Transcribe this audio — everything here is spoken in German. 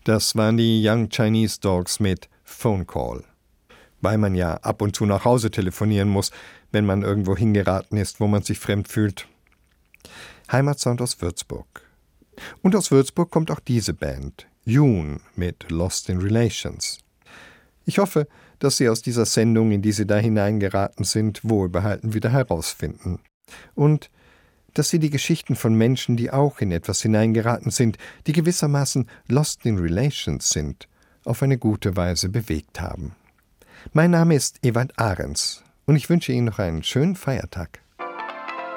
Das waren die Young Chinese Dogs mit Phone Call. Weil man ja ab und zu nach Hause telefonieren muss, wenn man irgendwo hingeraten ist, wo man sich fremd fühlt. Heimatsound aus Würzburg. Und aus Würzburg kommt auch diese Band, June mit Lost in Relations. Ich hoffe, dass Sie aus dieser Sendung, in die Sie da hineingeraten sind, wohlbehalten wieder herausfinden. Und dass Sie die Geschichten von Menschen, die auch in etwas hineingeraten sind, die gewissermaßen Lost in Relations sind, auf eine gute Weise bewegt haben. Mein Name ist Ewald Ahrens und ich wünsche Ihnen noch einen schönen Feiertag.